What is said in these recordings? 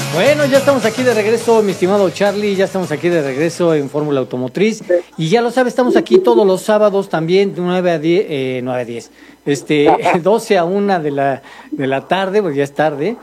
Bueno, ya estamos aquí de regreso, mi estimado Charlie, ya estamos aquí de regreso en Fórmula Automotriz. Y ya lo sabes, estamos aquí todos los sábados también, de 9 a 10, 9 a 10, 12 a 1 de la tarde, pues ya es tarde.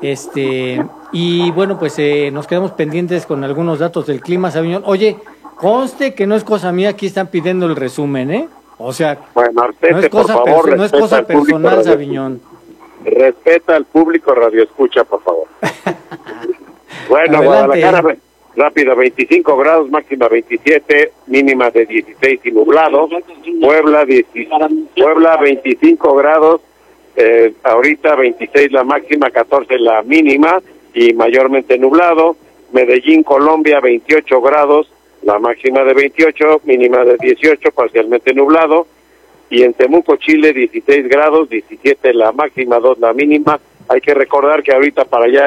Y bueno, pues nos quedamos pendientes con algunos datos del clima, Sabiñón. Oye, conste que no es cosa mía, aquí están pidiendo el resumen, ¿eh? O sea, bueno, no es cosa, por favor, no es cosa personal, Sabiñón. Respeta al público radio escucha, por favor. Bueno, Adelante. Guadalajara, rápido, 25 grados, máxima 27, mínima de 16 y nublado. Puebla, 25 grados, ahorita 26 la máxima, 14 la mínima y mayormente nublado. Medellín, Colombia, 28 grados, la máxima de 28, mínima de 18, parcialmente nublado. Y en Temuco, Chile, 16 grados, 17 la máxima, 2 la mínima. Hay que recordar que ahorita para allá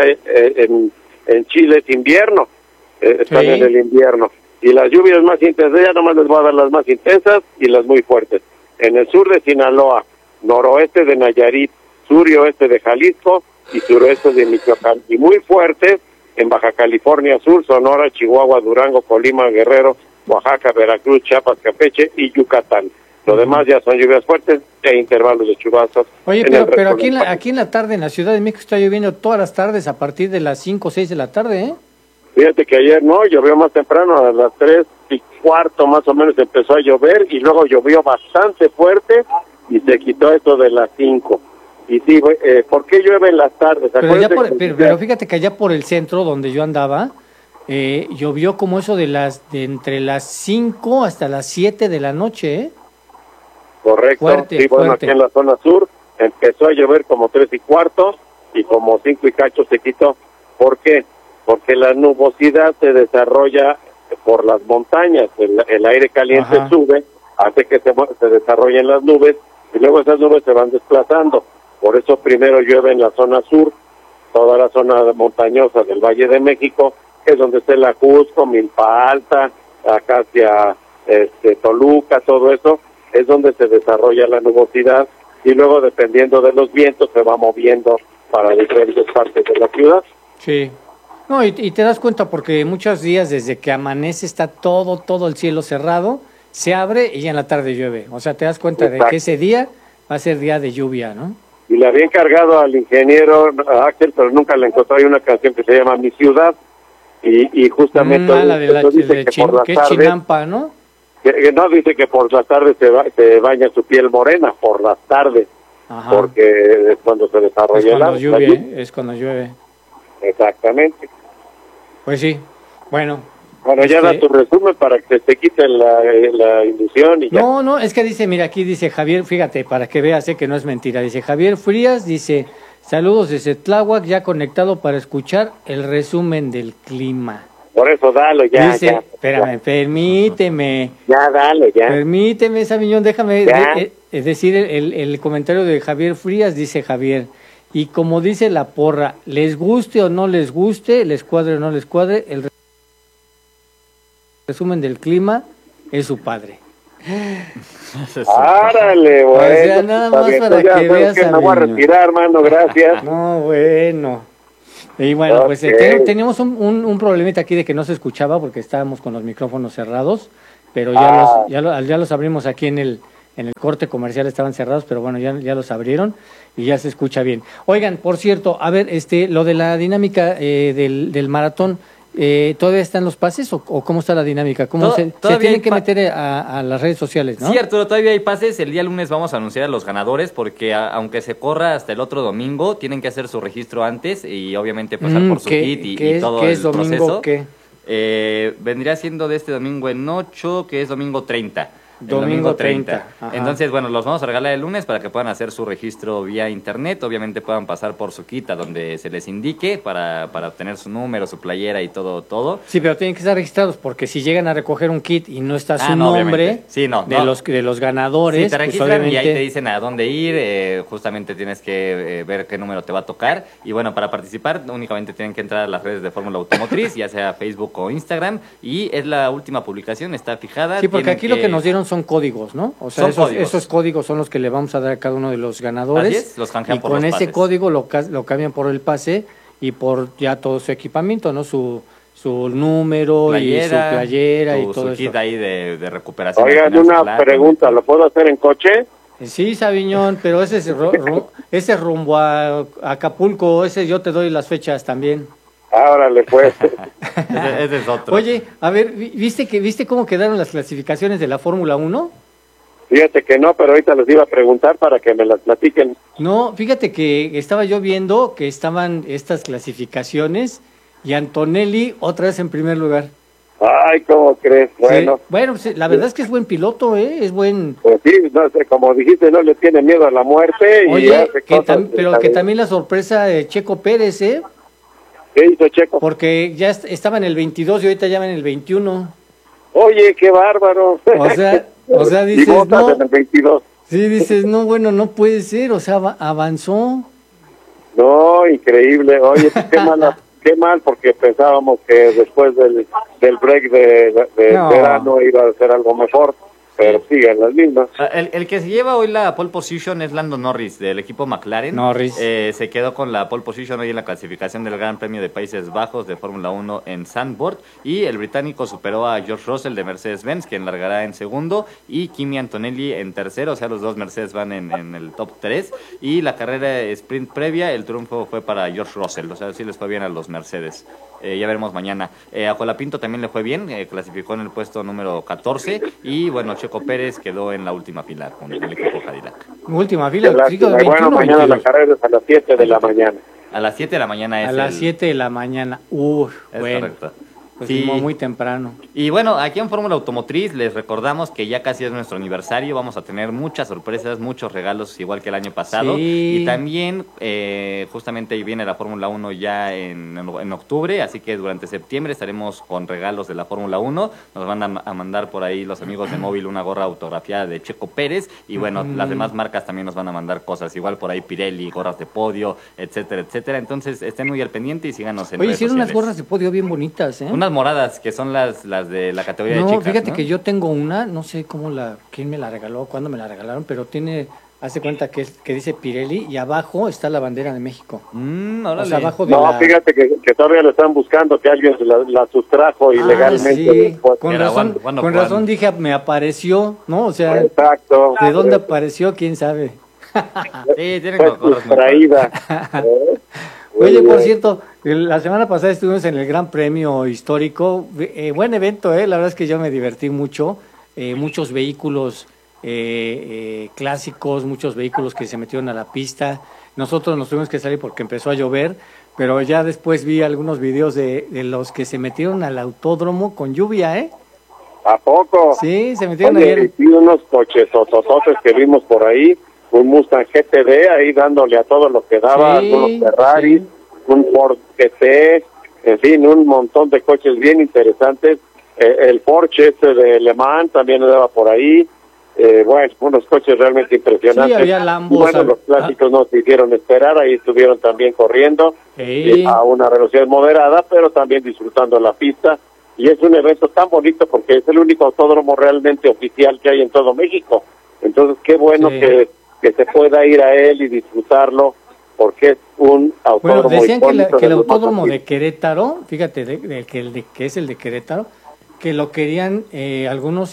en Chile es invierno, están en el invierno. Y las lluvias más intensas, ya nomás les voy a dar las más intensas y las muy fuertes. En el sur de Sinaloa, noroeste de Nayarit, sur y oeste de Jalisco y suroeste de Michoacán. Y muy fuertes en Baja California Sur, Sonora, Chihuahua, Durango, Colima, Guerrero, Oaxaca, Veracruz, Chiapas, Campeche y Yucatán. Lo demás ya son lluvias fuertes e intervalos de chubascos. Oye, pero aquí en la tarde en la Ciudad de México está lloviendo todas las tardes a partir de las 5 o 6 de la tarde, ¿eh? Fíjate que ayer no, llovió más temprano, a las 3:15 más o menos empezó a llover y luego llovió bastante fuerte y se quitó eso de las 5. Y sí, ¿por qué llueve en las tardes? Pero fíjate que allá por el centro donde yo andaba, llovió como eso de entre las 5 hasta las 7 de la noche, ¿eh? Correcto, fuerte, sí, bueno, fuerte. aquí en la zona sur empezó a llover como 3:15 y como 5 y cacho se quitó. ¿Por qué? Porque la nubosidad se desarrolla por las montañas, el aire caliente sube, hace que se desarrollen las nubes y luego esas nubes se van desplazando. Por eso primero llueve en la zona sur, toda la zona montañosa del Valle de México, que es donde está la Cusco, Milpa Alta, acá hacia Toluca, todo eso, es donde se desarrolla la nubosidad y luego dependiendo de los vientos se va moviendo para diferentes partes de la ciudad. Sí. No, y te das cuenta porque muchos días desde que amanece está todo el cielo cerrado, se abre y ya en la tarde llueve. O sea, te das cuenta de que ese día va a ser día de lluvia, ¿no? Y le había encargado al ingeniero Axel, pero nunca le encontró. Hay una canción que se llama Mi Ciudad y justamente la de que es Chinampa, ¿no? Que no, dice que por las tardes se baña su piel morena, por las tardes. Ajá. Porque es cuando se desarrolla la lluvia. Es cuando llueve. Exactamente. Pues sí, bueno, ya da tu resumen para que te quiten la ilusión y ya. No, es que dice, mira, aquí dice Javier, fíjate, para que veas que no es mentira, dice Javier Frías, dice, saludos desde Tláhuac, ya conectado para escuchar el resumen del clima. Por eso dalo ya. Dice, ya, espérame, ya. Permíteme. Ya, dale, ya. Permíteme, Sabiñón, déjame decir el comentario de Javier Frías, dice Javier. Y como dice la porra, les guste o no les guste, les cuadre o no les cuadre, el resumen del clima es su padre. ¡Árale, bueno! O sea, nada más para que veas que me voy a retirar, hermano, gracias. No, bueno. Y bueno, pues teníamos un problemita aquí de que no se escuchaba porque estábamos con los micrófonos cerrados, pero ya los abrimos aquí en el corte comercial, estaban cerrados, pero bueno, ya los abrieron y ya se escucha bien. Oigan, por cierto, a ver, lo de la dinámica del maratón, ¿todavía están los pases o cómo está la dinámica? ¿Cómo se tienen que meter a las redes sociales, no? Sí, Arturo, todavía hay pases. El día lunes vamos a anunciar a los ganadores porque aunque se corra hasta el otro domingo, tienen que hacer su registro antes y obviamente pasar por su kit y todo el proceso. ¿Qué? Vendría siendo de este domingo en 8, que es domingo 30. Domingo 30. Entonces, bueno, los vamos a regalar el lunes para que puedan hacer su registro vía internet. Obviamente puedan pasar por su kit donde se les indique para obtener su número, su playera y todo. Sí, pero tienen que estar registrados porque si llegan a recoger un kit y no está su nombre de los ganadores, sí, te registran pues obviamente... y ahí te dicen a dónde ir, justamente tienes que ver qué número te va a tocar. Y bueno, para participar únicamente tienen que entrar a las redes de Fórmula Automotriz, ya sea Facebook o Instagram, y es la última publicación, está fijada. Sí, porque aquí lo que nos dieron son códigos, ¿no? O sea, esos códigos son los que le vamos a dar a cada uno de los ganadores. Así es, los canjean y por con los ese pases. código lo cambian por el pase y por ya todo su equipamiento, ¿no? Su número y su playera y todo su eso. kit ahí de recuperación. Oigan, una pregunta, ¿lo puedo hacer en coche? Sí, Sabiñón, pero ese es rumbo a Acapulco, ese yo te doy las fechas también. Órale, pues. Ese es otro. Oye, a ver, ¿viste cómo quedaron las clasificaciones de la Fórmula 1? Fíjate que no, pero ahorita les iba a preguntar para que me las platiquen. No, fíjate que estaba yo viendo que estaban estas clasificaciones y Antonelli otra vez en primer lugar. Ay, ¿cómo crees? Bueno. Sí, bueno, la verdad es que es buen piloto, es buen... Pues sí, no sé, como dijiste, no le tiene miedo a la muerte. Oye, pero que también la sorpresa de Checo Pérez, ¿eh? ¿Qué hizo Checo? Porque ya estaba en el 22 y ahorita ya va en el 21. Oye, qué bárbaro. O sea, dices, y no. En el 22. Sí, dices, no, bueno, no puede ser, o sea, avanzó. No, increíble. Oye, qué mal, porque pensábamos que después del break de verano iba a ser algo mejor. Pero siguen las mismas. El que se lleva hoy la pole position es Lando Norris, del equipo McLaren. Norris. Se quedó con la pole position hoy en la clasificación del Gran Premio de Países Bajos de Fórmula 1 en Zandvoort. Y el británico superó a George Russell de Mercedes-Benz, quien largará en segundo. Y Kimi Antonelli en tercero, o sea, los dos Mercedes van en el top 3. Y la carrera sprint previa, el triunfo fue para George Russell. O sea, sí les fue bien a los Mercedes. Ya veremos mañana. A Colapinto también le fue bien, clasificó en el puesto número 14 y bueno, Checo Pérez quedó en la última fila con el equipo Cadillac. Última fila, bueno, mañana la carrera es a las 7 de la mañana. A las 7 de la mañana es. A las 7 de la mañana, es bueno. Correcto. Pues sí. Muy temprano. Y bueno, aquí en Fórmula Automotriz les recordamos que ya casi es nuestro aniversario. Vamos a tener muchas sorpresas, muchos regalos, igual que el año pasado. Sí. Y también, justamente viene la Fórmula 1 ya en octubre, así que durante septiembre estaremos con regalos de la Fórmula 1. Nos van a mandar por ahí los amigos de Móvil una gorra autografiada de Checo Pérez. Y bueno, las demás marcas también nos van a mandar cosas. Igual por ahí Pirelli, gorras de podio, etcétera, etcétera. Entonces estén muy al pendiente y síganos en redes hicieron sociales. unas gorras de podio bien bonitas, ¿eh? Unas moradas, que son las de la categoría de chicas. Fíjate ¿no? que yo tengo una, no sé quién me la regaló, cuándo me la regalaron, pero hace cuenta que dice Pirelli y abajo está la bandera de México. Órale. O sea, abajo de fíjate que todavía lo están buscando, que alguien la sustrajo ilegalmente. Sí. Con razón dije, me apareció, ¿no? O sea, exacto. ¿De dónde apareció? ¿Quién sabe? Sí, tienen gorras traída. Oye, por cierto, la semana pasada estuvimos en el Gran Premio Histórico, buen evento, la verdad es que yo me divertí mucho, muchos vehículos clásicos, muchos vehículos que se metieron a la pista. Nosotros nos tuvimos que salir porque empezó a llover, pero ya después vi algunos videos de los que se metieron al autódromo con lluvia, ¿eh? ¿A poco? Sí, se metieron ayer. Y unos coches otototes que vimos por ahí, un Mustang GTD ahí dándole a todo lo que daba, algunos Ferrari, un Ford GT, en fin, un montón de coches bien interesantes. El Porsche de Le Mans también andaba por ahí. Bueno, unos coches realmente impresionantes. Sí, había Lambos. Bueno, los clásicos no se hicieron esperar, ahí estuvieron también corriendo a una velocidad moderada, pero también disfrutando la pista. Y es un evento tan bonito porque es el único autódromo realmente oficial que hay en todo México. Entonces, qué bueno que se pueda ir a él y disfrutarlo, porque es un autódromo. Bueno, decían que el autódromo de Querétaro, fíjate, que es el de Querétaro, que lo querían, algunos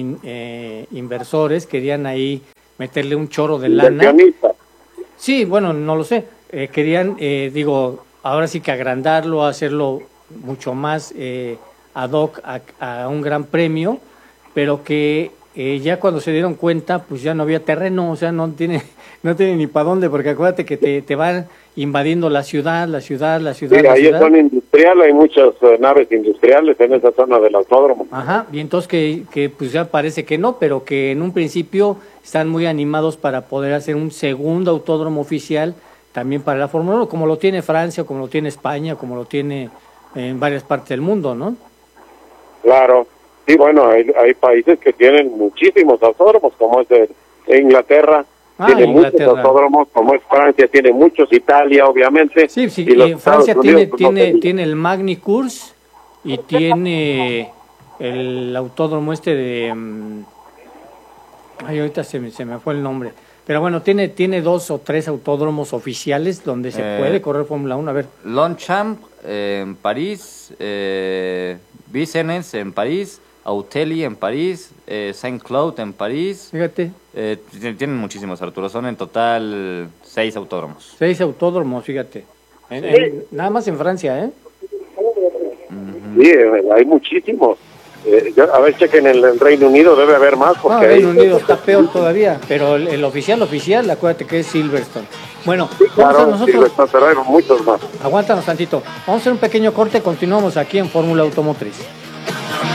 inversores querían ahí meterle un chorro de lana. Sí, bueno, no lo sé. Querían, ahora sí que agrandarlo, hacerlo mucho más ad hoc a un gran premio, pero que ya cuando se dieron cuenta, pues ya no había terreno, o sea, no tiene ni para dónde, porque acuérdate que te van invadiendo la ciudad. Sí, ahí es zona industrial, hay muchas naves industriales en esa zona del autódromo. Ajá, y entonces que pues ya parece que no, pero que en un principio están muy animados para poder hacer un segundo autódromo oficial también para la Fórmula 1, como lo tiene Francia, como lo tiene España, como lo tiene en varias partes del mundo, ¿no? Claro. Sí, bueno, hay países que tienen muchísimos autódromos, como es de Inglaterra, tiene muchos autódromos, como es Francia, tiene muchos, Italia, obviamente. Sí, Francia tiene el Magny Cours y tiene el autódromo de... ahorita se me fue el nombre, Pero bueno, tiene 2 o 3 autódromos oficiales donde se puede correr Fórmula 1. A ver. Longchamp en París, Vincennes en París, Auteuil en París, Saint-Cloud en París. Fíjate. Tienen muchísimos, Arturo. Son en total 6 autódromos. 6 autódromos, fíjate. Nada más en Francia, ¿eh? Sí, hay muchísimos. A ver, chequen en el Reino Unido, debe haber más. Porque el Reino Unido está peor todavía, pero el oficial, acuérdate que es Silverstone. Bueno, claro, vamos a nosotros. Silverstone, pero hay muchos más. Aguántanos tantito. Vamos a hacer un pequeño corte, continuamos aquí en Fórmula Automotriz.